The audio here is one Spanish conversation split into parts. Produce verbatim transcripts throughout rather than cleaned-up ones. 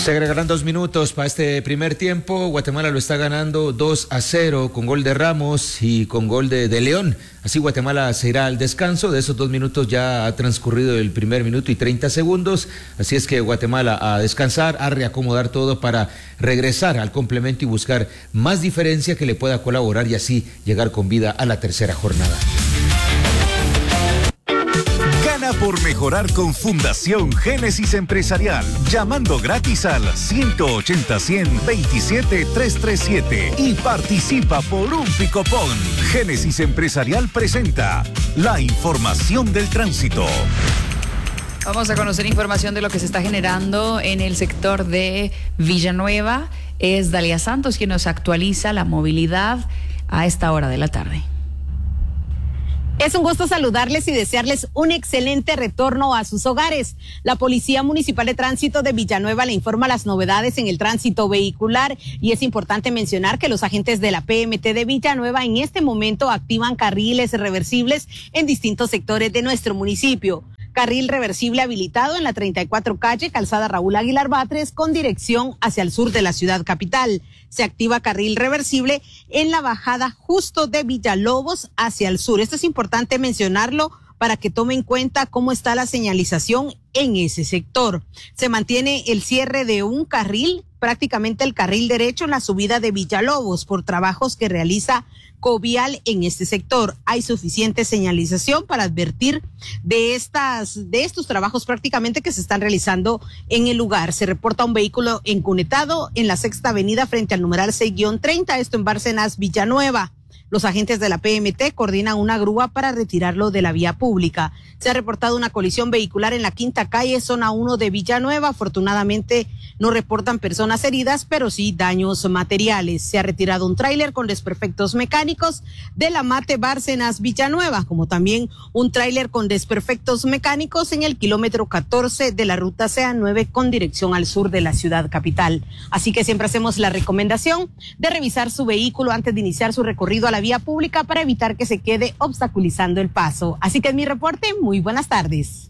Se agregarán dos minutos para este primer tiempo. Guatemala lo está ganando dos a cero con gol de Ramos y con gol de, de León. Así Guatemala se irá al descanso. De esos dos minutos ya ha transcurrido el primer minuto y treinta segundos. Así es que Guatemala a descansar, a reacomodar todo para regresar al complemento y buscar más diferencia que le pueda colaborar y así llegar con vida a la tercera jornada. Gana por mejorar con Fundación Génesis Empresarial, llamando gratis al ciento ochenta, cien, veintisiete, trescientos treinta y siete y participa por un picopón. Génesis Empresarial presenta la información del tránsito. Vamos a conocer información de lo que se está generando en el sector de Villanueva. Es Dalia Santos quien nos actualiza la movilidad a esta hora de la tarde. Es un gusto saludarles y desearles un excelente retorno a sus hogares. La Policía Municipal de Tránsito de Villanueva le informa las novedades en el tránsito vehicular y es importante mencionar que los agentes de la P M T de Villanueva en este momento activan carriles reversibles en distintos sectores de nuestro municipio. Carril reversible habilitado en la treinta y cuatro calle, calzada Raúl Aguilar Batres, con dirección hacia el sur de la ciudad capital. Se activa carril reversible en la bajada justo de Villalobos hacia el sur. Esto es importante mencionarlo para que tome en cuenta cómo está la señalización en ese sector. Se mantiene el cierre de un carril, prácticamente el carril derecho en la subida de Villalobos por trabajos que realiza Covial en este sector. Hay suficiente señalización para advertir de estas, de estos trabajos prácticamente que se están realizando en el lugar. Se reporta un vehículo encunetado en la sexta avenida frente al numeral seis guión treinta, esto en Bárcenas, Villanueva. Los agentes de la P M T coordinan una grúa para retirarlo de la vía pública. Se ha reportado una colisión vehicular en la quinta calle, zona uno de Villanueva. Afortunadamente no reportan personas heridas, pero sí daños materiales. Se ha retirado un tráiler con desperfectos mecánicos de la Mate Bárcenas Villanueva, como también un tráiler con desperfectos mecánicos en el kilómetro catorce de la ruta C A nueve con dirección al sur de la ciudad capital. Así que siempre hacemos la recomendación de revisar su vehículo antes de iniciar su recorrido a la vía pública para evitar que se quede obstaculizando el paso. Así que es mi reporte. Muy buenas tardes.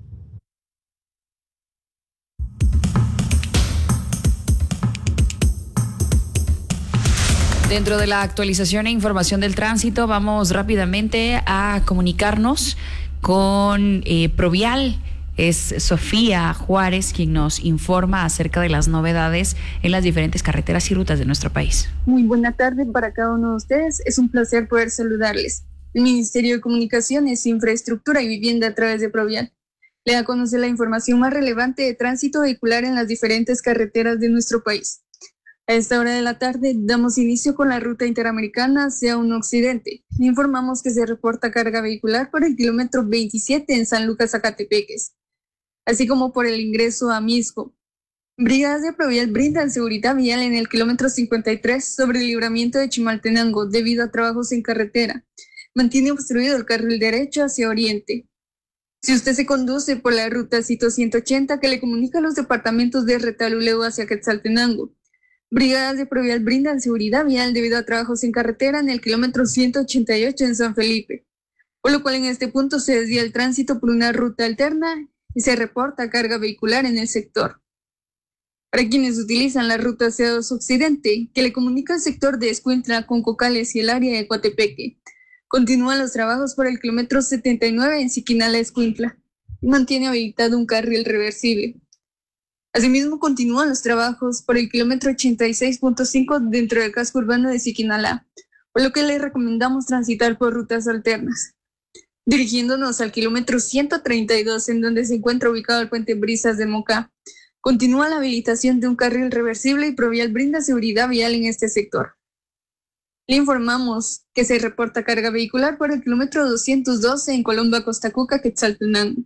Dentro de la actualización e información del tránsito, vamos rápidamente a comunicarnos con eh, Provial. Es Sofía Juárez quien nos informa acerca de las novedades en las diferentes carreteras y rutas de nuestro país. Muy buena tarde para cada uno de ustedes. Es un placer poder saludarles. El Ministerio de Comunicaciones, Infraestructura y Vivienda a través de Provial le da a conocer la información más relevante de tránsito vehicular en las diferentes carreteras de nuestro país. A esta hora de la tarde damos inicio con la ruta interamericana C A uno Occidente. Le informamos que se reporta carga vehicular por el kilómetro veintisiete en San Lucas, Zacatepeques, así como por el ingreso a Misco. Brigadas de Provial brindan seguridad vial en el kilómetro cincuenta y tres sobre el libramiento de Chimaltenango debido a trabajos en carretera. Mantiene obstruido el carril derecho hacia oriente. Si usted se conduce por la ruta Cito ciento ochenta que le comunica a los departamentos de Retaluleu hacia Quetzaltenango, Brigadas de Provial brindan seguridad vial debido a trabajos en carretera en el kilómetro ciento ochenta y ocho en San Felipe, por lo cual en este punto se desvía el tránsito por una ruta alterna y se reporta carga vehicular en el sector. Para quienes utilizan la ruta C A dos Occidente, que le comunica el sector de Escuintla con Cocales y el área de Coatepeque, continúan los trabajos por el kilómetro setenta y nueve en Siquinala, Escuintla, y mantiene habilitado un carril reversible. Asimismo, continúan los trabajos por el kilómetro ochenta y seis punto cinco dentro del casco urbano de Siquinala, por lo que le recomendamos transitar por rutas alternas. Dirigiéndonos al kilómetro ciento treinta y dos, en donde se encuentra ubicado el puente Brisas de Moca, continúa la habilitación de un carril reversible y Provial brinda seguridad vial en este sector. Le informamos que se reporta carga vehicular por el kilómetro doscientos doce en Colomba, Costa Cuca, Quetzaltenango.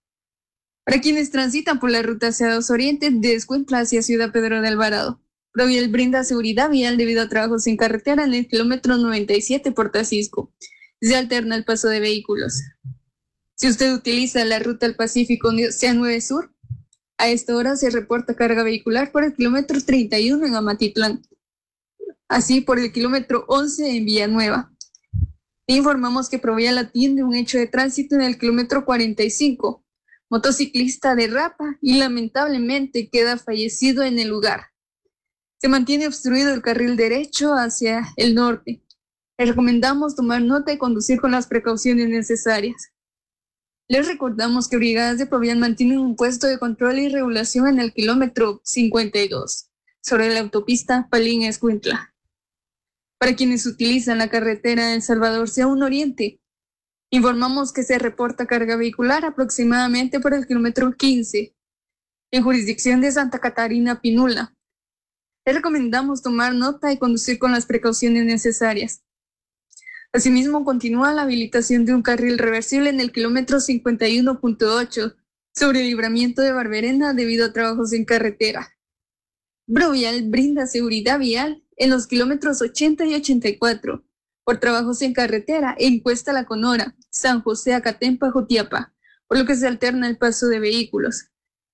Para quienes transitan por la ruta C A dos Oriente de Escuintla hacia Ciudad Pedro de Alvarado, Provial brinda seguridad vial debido a trabajos en carretera en el kilómetro noventa y siete por Tacisco. Se alterna el paso de vehículos. Si usted utiliza la ruta al Pacífico C A nueve Sur, a esta hora se reporta carga vehicular por el kilómetro treinta y uno en Amatitlán, así por el kilómetro once en Villanueva. Le informamos que Provial atiende un hecho de tránsito en el kilómetro cuarenta y cinco, motociclista derrapa y lamentablemente queda fallecido en el lugar. Se mantiene obstruido el carril derecho hacia el norte. Les recomendamos tomar nota y conducir con las precauciones necesarias. Les recordamos que Brigadas de Provial mantienen un puesto de control y regulación en el kilómetro cincuenta y dos, sobre la autopista Palín-Escuintla. Para quienes utilizan la carretera El Salvador-Seún Oriente, informamos que se reporta carga vehicular aproximadamente por el kilómetro quince, en jurisdicción de Santa Catarina Pinula. Les recomendamos tomar nota y conducir con las precauciones necesarias. Asimismo, continúa la habilitación de un carril reversible en el kilómetro cincuenta y uno punto ocho sobre el libramiento de Barberena debido a trabajos en carretera. Provial brinda seguridad vial en los kilómetros ochenta y ochenta y cuatro por trabajos en carretera en Cuesta La Conora, San José Acatempa, Jutiapa, por lo que se alterna el paso de vehículos.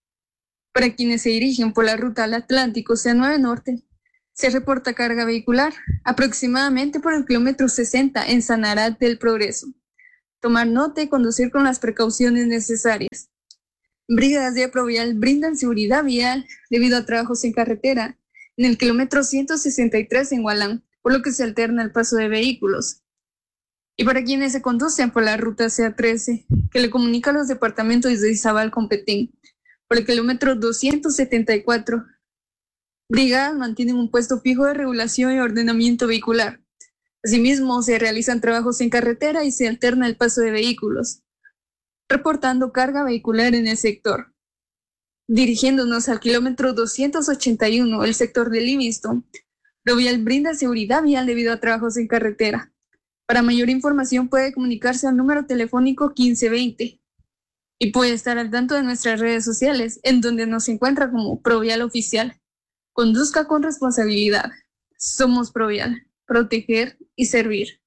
Para quienes se dirigen por la ruta al Atlántico C nueve Norte, se reporta carga vehicular aproximadamente por el kilómetro sesenta en Sanarate del Progreso. Tomar nota y conducir con las precauciones necesarias. Brigadas de Provial brindan seguridad vial debido a trabajos en carretera en el kilómetro ciento sesenta y tres en Hualán, por lo que se alterna el paso de vehículos. Y para quienes se conducen por la ruta C A trece, que le comunica a los departamentos de Izabal con Petén, por el kilómetro doscientos setenta y cuatro, brigadas mantienen un puesto fijo de regulación y ordenamiento vehicular. Asimismo, se realizan trabajos en carretera y se alterna el paso de vehículos, reportando carga vehicular en el sector. Dirigiéndonos al kilómetro doscientos ochenta y uno, el sector de Livingston, Provial brinda seguridad vial debido a trabajos en carretera. Para mayor información puede comunicarse al número telefónico quince veinte y puede estar al tanto de nuestras redes sociales, en donde nos encuentra como Provial Oficial. Conduzca con responsabilidad. Somos Provial, proteger y servir.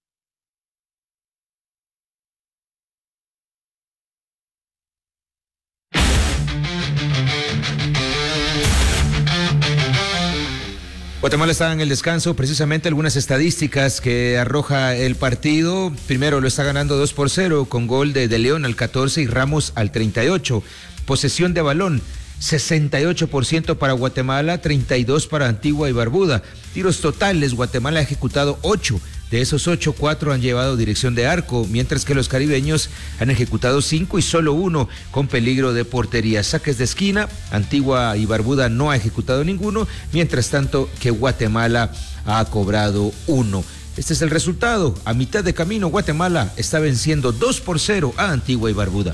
Guatemala está en el descanso, precisamente algunas estadísticas que arroja el partido. Primero lo está ganando dos por cero con gol de De León al catorce y Ramos al treinta y ocho. Posesión de balón, sesenta y ocho por ciento para Guatemala, treinta y dos por ciento para Antigua y Barbuda. Tiros totales, Guatemala ha ejecutado ocho. De esos ocho, cuatro han llevado dirección de arco, mientras que los caribeños han ejecutado cinco y solo uno con peligro de portería. Saques de esquina, Antigua y Barbuda no ha ejecutado ninguno, mientras tanto que Guatemala ha cobrado uno. Este es el resultado. A mitad de camino, Guatemala está venciendo dos por cero a Antigua y Barbuda.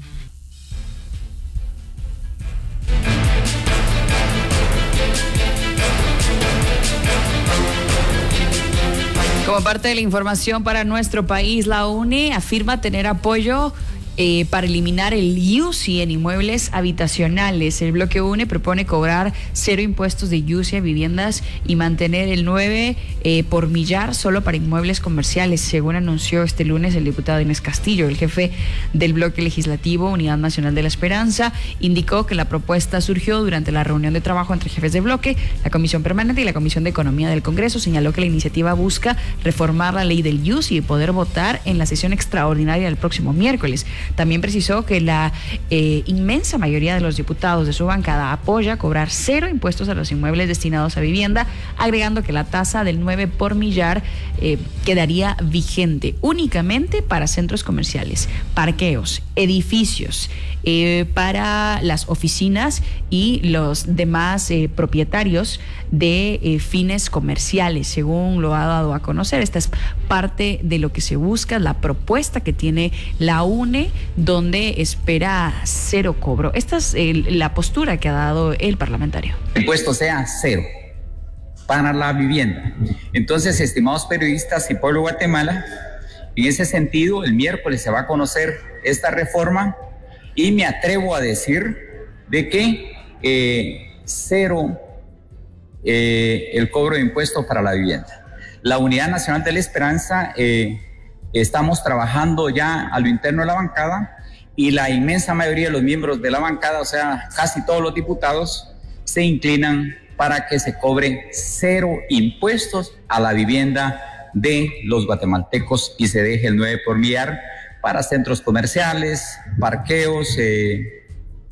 Como parte de la información para nuestro país, la U N E afirma tener apoyo eh, para eliminar el I U C I en inmuebles habitacionales. El bloque U N E propone cobrar cero impuestos de I U C I a viviendas y mantener el nueve eh, por millar solo para inmuebles comerciales, según anunció este lunes el diputado Inés Castillo. El jefe del bloque legislativo Unidad Nacional de la Esperanza indicó que la propuesta surgió durante la reunión de trabajo entre jefes de bloque, la Comisión Permanente y la Comisión de Economía del Congreso. Señaló que la iniciativa busca reformar la ley del I U C I y poder votar en la sesión extraordinaria del próximo miércoles. También precisó que la eh, inmensa mayoría de los diputados de su bancada apoya cobrar cero impuestos a los inmuebles destinados a vivienda, agregando que la tasa del nueve por millar eh, quedaría vigente únicamente para centros comerciales, parqueos, edificios, eh, para las oficinas y los demás eh, propietarios de eh, fines comerciales, según lo ha dado a conocer. Esta es parte de lo que se busca, la propuesta que tiene la U N E, donde espera cero cobro. Esta es el, la postura que ha dado el parlamentario. El impuesto sea cero para la vivienda. Entonces, estimados periodistas y pueblo de Guatemala, en ese sentido, el miércoles se va a conocer esta reforma y me atrevo a decir de que eh, cero eh, el cobro de impuestos para la vivienda. La Unidad Nacional de la Esperanza, eh, estamos trabajando ya a lo interno de la bancada y la inmensa mayoría de los miembros de la bancada, o sea, casi todos los diputados, se inclinan para que se cobre cero impuestos a la vivienda de los guatemaltecos y se deje el nueve por millar para centros comerciales, parqueos, eh,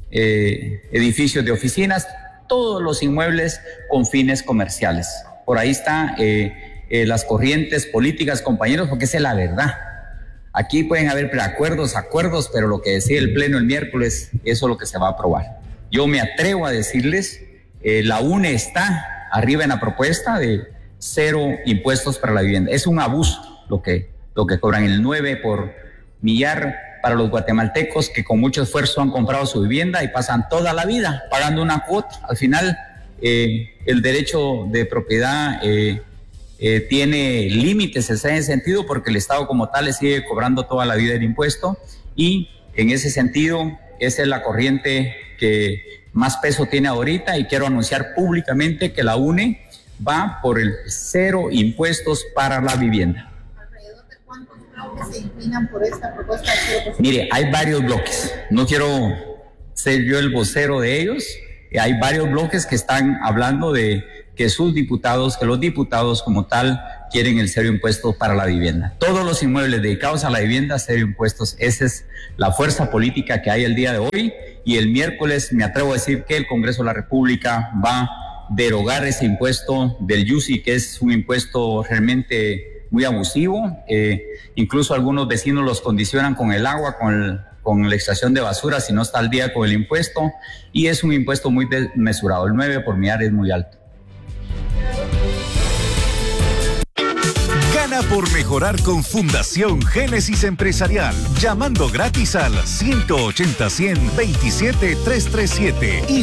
eh, edificios de oficinas, todos los inmuebles con fines comerciales. Por ahí están eh, eh, las corrientes políticas, compañeros, porque esa es la verdad. Aquí pueden haber preacuerdos, acuerdos, pero lo que decide el Pleno el miércoles, eso es lo que se va a aprobar. Yo me atrevo a decirles, eh, la U N E está arriba en la propuesta de cero impuestos para la vivienda. Es un abuso lo que, lo que cobran, el nueve por millar para los guatemaltecos que con mucho esfuerzo han comprado su vivienda y pasan toda la vida pagando una cuota. Al final, eh, el derecho de propiedad eh, eh, tiene límites en ese sentido, porque el Estado como tal le sigue cobrando toda la vida el impuesto, y en ese sentido esa es la corriente que más peso tiene ahorita, y quiero anunciar públicamente que la U N E va por el cero impuestos para la vivienda. ¿Alrededor de cuántos bloques se inclinan por esta propuesta de cero por ciento? Mire, hay varios bloques, no quiero ser yo el vocero de ellos, hay varios bloques que están hablando de que sus diputados, que los diputados como tal quieren el cero impuestos para la vivienda. Todos los inmuebles dedicados a la vivienda, cero impuestos. Esa es la fuerza política que hay el día de hoy, y el miércoles me atrevo a decir que el Congreso de la República va a derogar ese impuesto del Y U S I, que es un impuesto realmente muy abusivo. Eh, incluso algunos vecinos los condicionan con el agua, con, el, con la extracción de basura, si no está al día con el impuesto, y es un impuesto muy desmesurado. El nueve por millar es muy alto. Gana por mejorar con Fundación Génesis Empresarial, llamando gratis al ciento ochenta, cien, veintisiete, trescientos treinta y siete.